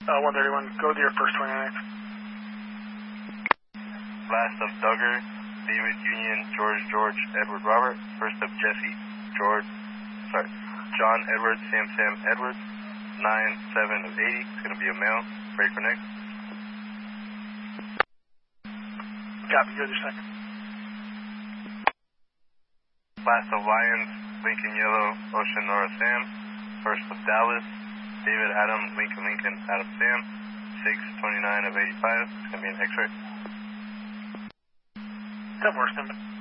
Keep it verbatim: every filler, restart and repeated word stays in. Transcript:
Uh, one thirty-one, go to your first twenty-nine. Last of Duggar, David Union, George George, Edward Robert. First of Jesse, George, sorry, John Edward, Sam Sam Edwards. nine seven of eighty, it's going to be a male. Break for next. Copy, go to your second. Last of Lions, Lincoln Yellow, Ocean Nora Sam. First of Dallas, David Adam, Lincoln Lincoln, Adam Sam. six twenty-nine of eighty-five, it's going to be an X-ray. ten more, stand by.